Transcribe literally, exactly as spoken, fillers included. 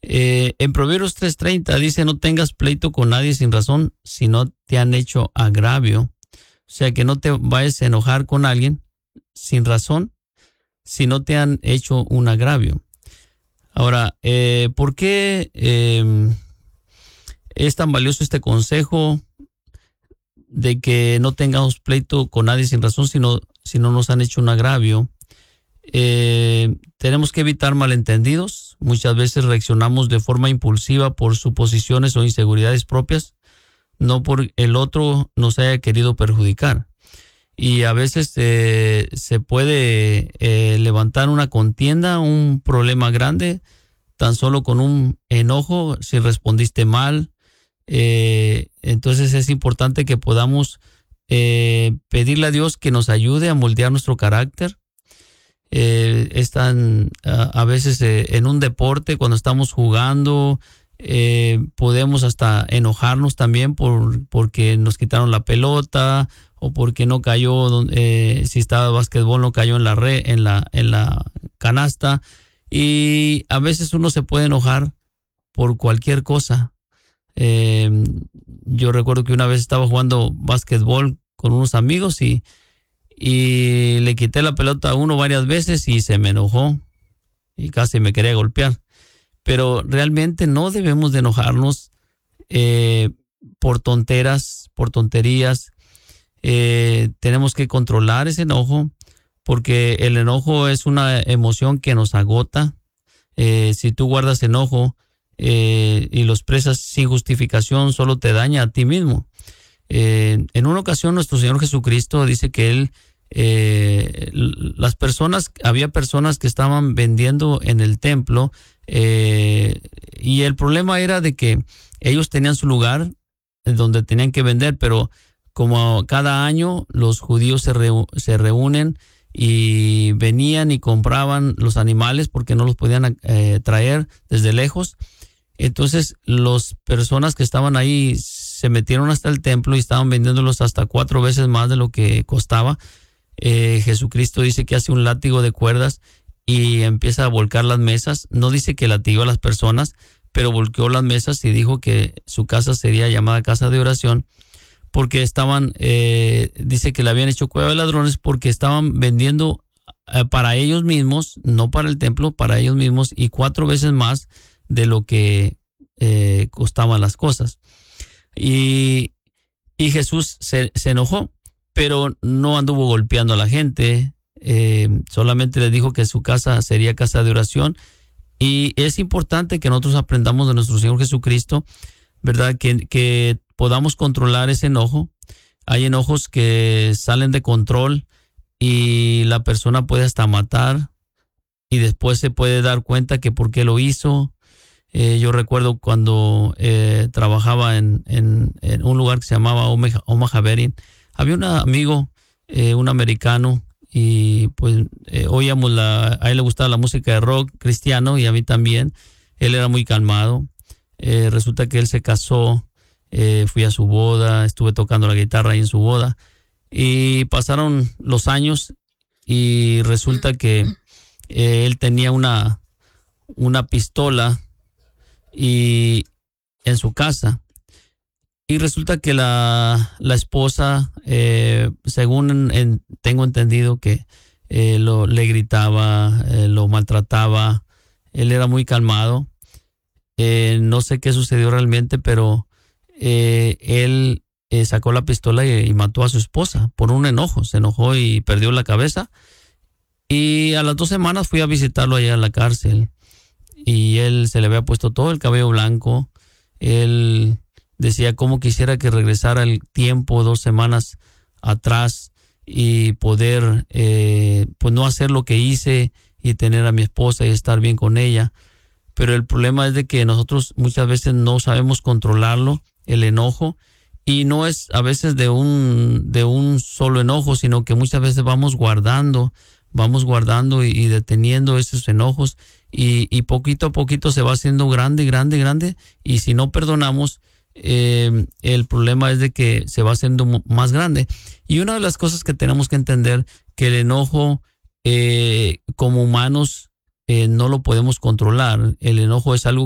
Eh, en Proverbios tres treinta dice, no tengas pleito con nadie sin razón si no te han hecho agravio. O sea, que no te vayas a enojar con alguien sin razón si no te han hecho un agravio. Ahora, eh, ¿por qué eh, es tan valioso este consejo de que no tengamos pleito con nadie sin razón si no, si no nos han hecho un agravio? Eh, tenemos que evitar malentendidos. Muchas veces reaccionamos de forma impulsiva por suposiciones o inseguridades propias, no por el otro nos haya querido perjudicar. Y a veces eh, se puede eh, levantar una contienda, un problema grande, tan solo con un enojo, si respondiste mal. Eh, entonces es importante que podamos eh, pedirle a Dios que nos ayude a moldear nuestro carácter. Eh, están a, a veces eh, en un deporte, cuando estamos jugando, eh, podemos hasta enojarnos también por porque nos quitaron la pelota o porque no cayó, eh, si estaba básquetbol no cayó en la red, en la en la canasta, y a veces uno se puede enojar por cualquier cosa. Eh, yo recuerdo que una vez estaba jugando básquetbol con unos amigos y y le quité la pelota a uno varias veces y se me enojó y casi me quería golpear. Pero realmente no debemos de enojarnos eh, por tonteras, por tonterías. Eh, tenemos que controlar ese enojo porque el enojo es una emoción que nos agota. Eh, si tú guardas enojo eh, y lo expresas sin justificación, solo te daña a ti mismo. Eh, en una ocasión nuestro Señor Jesucristo dice que Él, eh, las personas, había personas que estaban vendiendo en el templo eh, y el problema era de que ellos tenían su lugar donde tenían que vender, pero como cada año los judíos se, reu- se reúnen y venían y compraban los animales porque no los podían eh, traer desde lejos. Entonces las personas que estaban ahí se metieron hasta el templo y estaban vendiéndolos hasta cuatro veces más de lo que costaba. Eh, Jesucristo dice que hace un látigo de cuerdas y empieza a volcar las mesas. No dice que latigó a las personas, pero volcó las mesas y dijo que su casa sería llamada casa de oración porque estaban, eh, dice que le habían hecho cueva de ladrones porque estaban vendiendo eh, para ellos mismos, no para el templo, para ellos mismos y cuatro veces más de lo que eh, costaban las cosas. Y, y Jesús se, se enojó, pero no anduvo golpeando a la gente, eh, solamente le dijo que su casa sería casa de oración. Y es importante que nosotros aprendamos de nuestro Señor Jesucristo, ¿verdad? Que, que podamos controlar ese enojo. Hay enojos que salen de control y la persona puede hasta matar y después se puede dar cuenta que por qué lo hizo. Eh, yo recuerdo cuando eh, trabajaba en, en, en un lugar que se llamaba Omaha, Omaha Bearing. Había un amigo, eh, un americano, y pues eh, oíamos la, a él le gustaba la música de rock cristiano y a mí también. Él era muy calmado. Eh, resulta que él se casó, eh, fui a su boda, estuve tocando la guitarra ahí en su boda y pasaron los años y resulta que eh, él tenía una, una pistola y en su casa y resulta que la, la esposa eh, según en, en, tengo entendido que eh, lo, le gritaba, eh, lo maltrataba. Él era muy calmado. Eh, no sé qué sucedió realmente, pero eh, él eh, sacó la pistola y, y mató a su esposa por un enojo. Se enojó y perdió la cabeza. Y a las dos semanas fui a visitarlo allá en la cárcel. Y él se le había puesto todo el cabello blanco. Él decía cómo quisiera que regresara el tiempo dos semanas atrás y poder eh, pues no hacer lo que hice y tener a mi esposa y estar bien con ella. Pero el problema es de que nosotros muchas veces no sabemos controlarlo, el enojo, y no es a veces de un, de un solo enojo, sino que muchas veces vamos guardando, vamos guardando y, y deteniendo esos enojos y, y poquito a poquito se va haciendo grande, grande, grande, y si no perdonamos, eh, el problema es de que se va haciendo más grande. Y una de las cosas que tenemos que entender, que el enojo eh, como humanos eh, no lo podemos controlar. El enojo es algo